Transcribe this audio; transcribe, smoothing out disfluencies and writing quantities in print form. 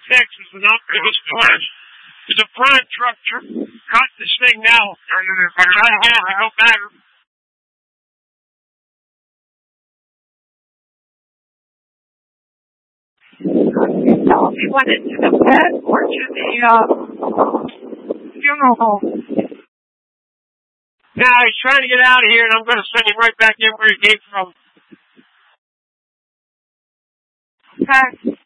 Texas, and I'm there's a front truck caught this thing now. I hope matter. So he went into the bed or to the funeral home. Now he's trying to get out of here, and I'm going to send him right back in where he came from. Okay.